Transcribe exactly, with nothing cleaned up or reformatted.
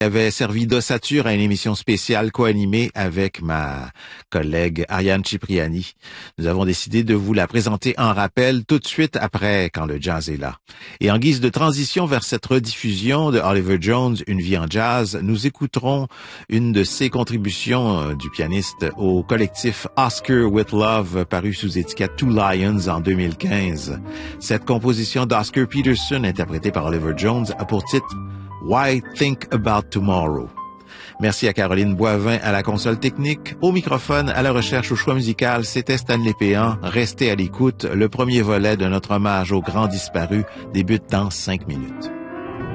avait servi d'ossature à une émission spéciale co-animée avec ma collègue Ariane Cipriani. Nous avons décidé de vous la présenter en rappel tout de suite après Quand le jazz est là. Et en guise de transition vers cette rediffusion de Oliver Jones, Une vie en jazz, nous écouterons une de ses contributions du pianiste au collectif Oscar with Love, paru sous étiquette Two Lions en deux mille quinze. Cette composition d'Oscar Peterson, interprétée par Oliver Jones, a pour titre Why Think About Tomorrow. Merci à Caroline Boivin à la console technique, au microphone, à la recherche, au choix musical. C'était Stanley Péan. Restez à l'écoute. Le premier volet de notre hommage aux grands disparus débute dans cinq minutes.